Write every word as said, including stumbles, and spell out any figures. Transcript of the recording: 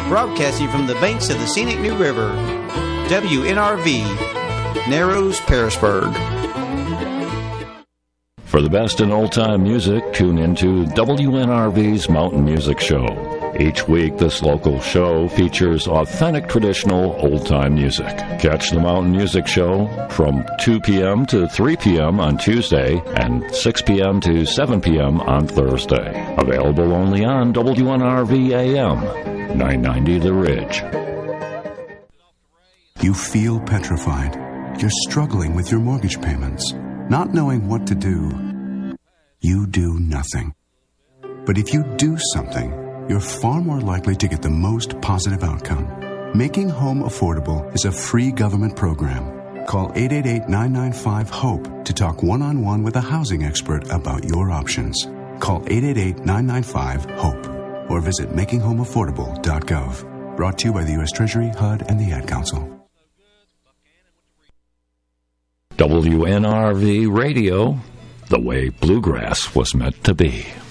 broadcasting from the banks of the scenic New River. W N R V, Narrows, Pearisburg. For the best in old-time music, tune into W N R V's Mountain Music Show. Each week, this local show features authentic traditional old-time music. Catch the Mountain Music Show from two p.m. to three p.m. on Tuesday and six p.m. to seven p.m. on Thursday. Available only on W N R V A M, nine ninety The Ridge. You feel petrified. You're struggling with your mortgage payments, not knowing what to do. You do nothing. But if you do something, you're far more likely to get the most positive outcome. Making Home Affordable is a free government program. Call eight eight eight, nine nine five, HOPE to talk one-on-one with a housing expert about your options. Call eight eight eight, nine nine five, HOPE or visit making home affordable dot gov. Brought to you by the U S Treasury, H U D, and the Ad Council. W N R V Radio, the way bluegrass was meant to be.